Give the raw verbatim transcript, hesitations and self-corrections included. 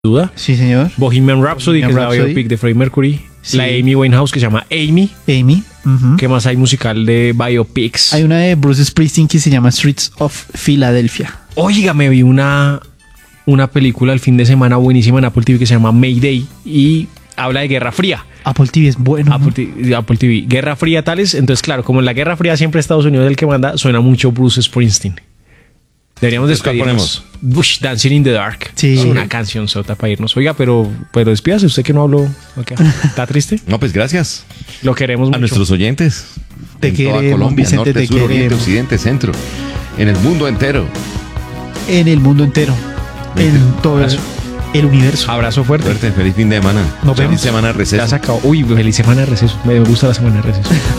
duda. Sí, señor. Bohemian Rhapsody, Bohemian que Rhapsody. es la biopic de Freddie Mercury. Sí. La Amy Winehouse, que se llama Amy. Amy. Uh-huh. ¿Qué más hay musical de biopics? Hay una de Bruce Springsteen que se llama Streets of Philadelphia. Oiga, me vi una, una película el fin de semana buenísima en Apple T V que se llama Mayday y habla de Guerra Fría. Apple T V es bueno. Apple T V, Apple T V. Guerra Fría tales. Entonces, claro, como en la Guerra Fría siempre Estados Unidos es el que manda, suena mucho Bruce Springsteen. Deberíamos despedirnos. Bush, Dancing in the Dark. Sí. Es una canción sota para irnos. Oiga, pero, pero despídase usted que no habló. Okay. ¿Está triste? No, pues gracias. Lo queremos A mucho. nuestros oyentes. Te en toda queremos, Colombia, Vicente, norte, te sur, oriente, queremos. occidente, centro. En el mundo entero. En el mundo entero. En todo el, el universo. Abrazo fuerte. Fuerte, feliz fin de semana. Nos Feliz vemos. semana de receso. Ya se acabó. Uy, feliz semana de receso. Me gusta la semana de receso.